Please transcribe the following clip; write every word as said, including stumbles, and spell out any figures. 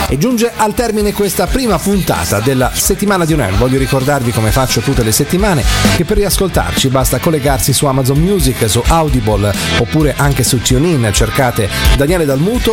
E giunge al termine questa prima puntata della settimana di On Air. Voglio ricordarvi, come faccio tutte le settimane, che per riascoltarci basta collegarsi su Amazon Music, su Audible oppure anche su TuneIn. Cercate Daniele Dalmuto